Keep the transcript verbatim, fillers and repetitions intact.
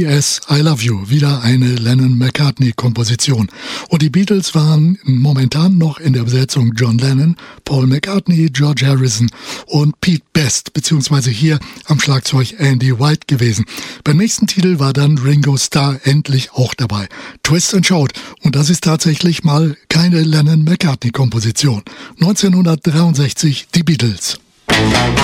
P S I Love You, wieder eine Lennon-McCartney-Komposition. Und die Beatles waren momentan noch in der Besetzung John Lennon, Paul McCartney, George Harrison und Pete Best, beziehungsweise hier am Schlagzeug Andy White gewesen. Beim nächsten Titel war dann Ringo Starr endlich auch dabei. Twist and Shout. Und das ist tatsächlich mal keine Lennon-McCartney-Komposition. neunzehnhundertdreiundsechzig die Beatles.